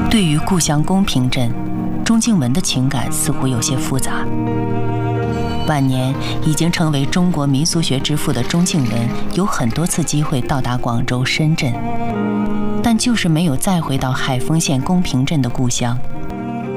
对于故乡公平镇，钟敬文的情感似乎有些复杂。晚年已经成为中国民俗学之父的钟敬文，有很多次机会到达广州、深圳，但就是没有再回到海丰县公平镇的故乡。